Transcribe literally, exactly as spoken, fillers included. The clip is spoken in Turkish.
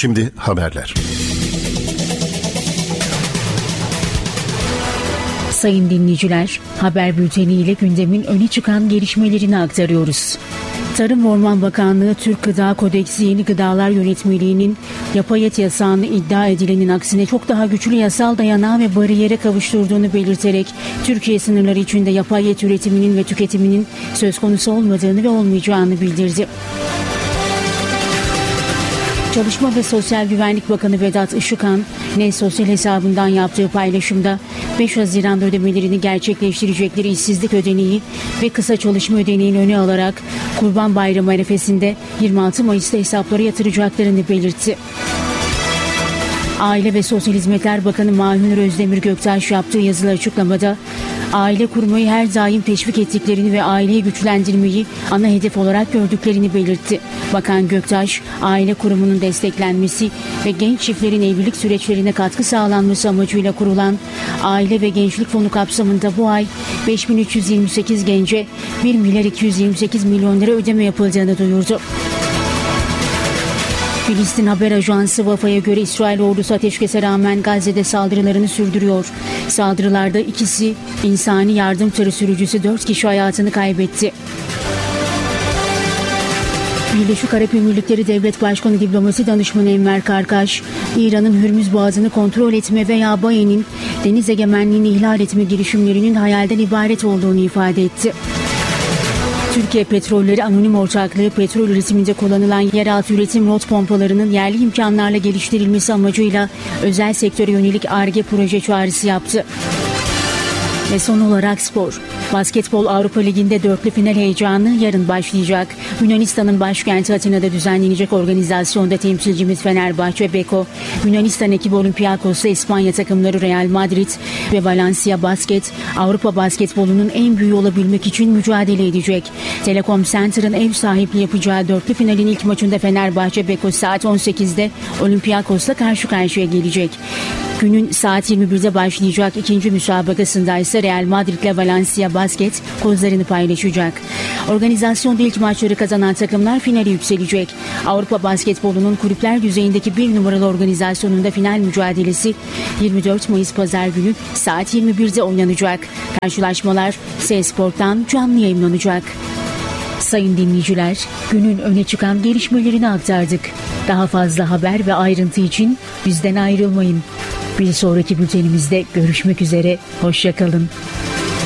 Şimdi haberler. Sayın dinleyiciler, haber bülteni ile gündemin öne çıkan gelişmelerini aktarıyoruz. Tarım ve Orman Bakanlığı, Türk Gıda Kodeksi Yeni Gıdalar Yönetmeliğinin yapay et yasağını iddia edilenin aksine çok daha güçlü yasal dayanağı ve bariyere kavuşturduğunu belirterek Türkiye sınırları içinde yapay et üretiminin ve tüketiminin söz konusu olmadığını ve olmayacağını bildirdi. Çalışma ve Sosyal Güvenlik Bakanı Vedat Işıkhan, N sosyal hesabından yaptığı paylaşımda beş Haziran'da ödemelerini gerçekleştirecekleri işsizlik ödeneği ve kısa çalışma ödeneğini öne alarak Kurban Bayramı arifesinde yirmi altı Mayıs'ta hesaplara yatıracaklarını belirtti. Aile ve Sosyal Hizmetler Bakanı Mahir Özdemir Göktaş yaptığı yazılı açıklamada aile kurmayı her daim teşvik ettiklerini ve aileyi güçlendirmeyi ana hedef olarak gördüklerini belirtti. Bakan Göktaş, aile kurumunun desteklenmesi ve genç çiftlerin evlilik süreçlerine katkı sağlanması amacıyla kurulan Aile ve Gençlik Fonu kapsamında bu ay beş bin üç yüz yirmi sekiz gence bir milyar iki yüz yirmi sekiz milyon lira ödeme yapıldığını duyurdu. Filistin Haber Ajansı Vafa'ya göre İsrail ordusu ateşkese rağmen Gazze'de saldırılarını sürdürüyor. Saldırılarda ikisi insani yardım tırı sürücüsü dört kişi hayatını kaybetti. Birleşik Arap Emirlikleri Devlet Başkanı Diplomasi Danışmanı Enver Karkaş, İran'ın Hürmüz Boğazı'nı kontrol etme veya B A E'nin deniz egemenliğini ihlal etme girişimlerinin hayalden ibaret olduğunu ifade etti. Türkiye Petrolleri Anonim Ortaklığı, petrol üretiminde kullanılan yeraltı üretim rot pompalarının yerli imkanlarla geliştirilmesi amacıyla özel sektöre yönelik Ar-Ge proje çağrısı yaptı. Ve son olarak spor. Basketbol Avrupa Ligi'nde dörtlü final heyecanı yarın başlayacak. Yunanistan'ın başkenti Atina'da düzenlenecek organizasyonda temsilcimiz Fenerbahçe Beko, Yunanistan ekibi Olympiakos'la İspanya takımları Real Madrid ve Valencia Basket, Avrupa basketbolunun en büyüğü olabilmek için mücadele edecek. Telekom Center'ın ev sahipliği yapacağı dörtlü finalin ilk maçında Fenerbahçe Beko saat on sekizde Olympiakos'la karşı karşıya gelecek. Günün saat yirmi birde başlayacak ikinci müsabakasında ise Real Madrid ile Valencia Basket kozlarını paylaşacak. Organizasyonda ilk maçları kazanan takımlar finale yükselecek. Avrupa basketbolunun kulüpler düzeyindeki bir numaralı organizasyonunda final mücadelesi yirmi dört Mayıs Pazar günü saat yirmi birde oynanacak. Karşılaşmalar S-Sport'tan canlı yayınlanacak. Sayın dinleyiciler, günün öne çıkan gelişmelerini aktardık. Daha fazla haber ve ayrıntı için bizden ayrılmayın. Bir sonraki bültenimizde görüşmek üzere, hoşça kalın.